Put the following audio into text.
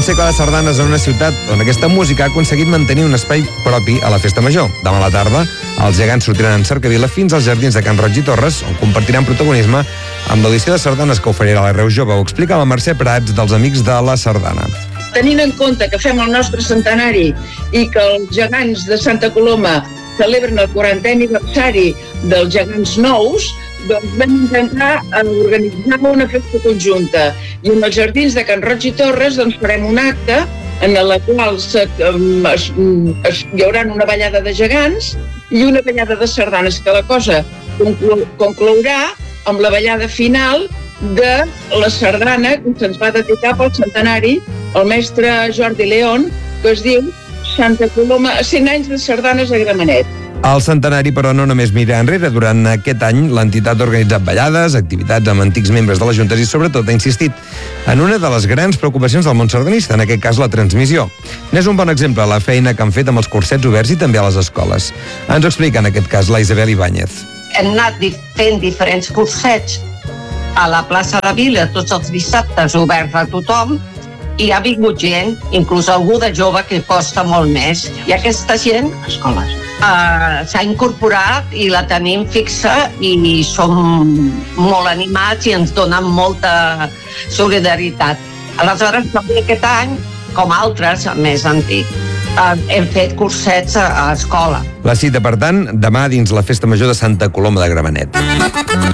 segle de sardanes en una ciutat on aquesta música ha aconseguit mantenir un espai propi a la festa major. Demà a la tarda, els gegants sortiran en cercavila fins als jardins de Can Roig i Torres, on compartiran protagonisme amb l'audició de sardanes que oferirà la Reus Jove. Ho explica la Mercè Prats dels Amics de la Sardana. Tenint en compte que fem el nostre centenari i que els gegants de Santa Coloma celebren el 40è aniversari dels gegants nous, doncs vam intentar organitzar una festa conjunta. I en els jardins de Can Roig i Torres doncs farem un acte en el qual hi haurà una ballada de gegants i una ballada de sardanes, que la cosa conclourà amb la ballada final de la sardana que se'ns va dedicar pel centenari al mestre Jordi León, que es diu Santa Coloma, 100 anys de sardanes a Gramenet. El centenari, però, no només mira enrere. Durant aquest any, l'entitat ha organitzat ballades, activitats amb antics membres de les juntes i, sobretot, ha insistit en una de les grans preocupacions del món sardanista, en aquest cas la transmissió. N'és un bon exemple la feina que han fet amb els cursets oberts i també a les escoles. Ens ho explica, en aquest cas, la Isabel Ibáñez. Hem anat fent diferents cursets a la plaça de Vila, tots els dissabtes oberts a tothom, i ha vingut gent, inclús algú de jove, que costa molt més. I aquesta gent s'ha incorporat i la tenim fixa i som molt animats i ens donen molta solidaritat. Aleshores, també aquest any, com altres, més antics, hem fet cursets a escola. La cita, per tant, demà dins la Festa Major de Santa Coloma de Gramenet.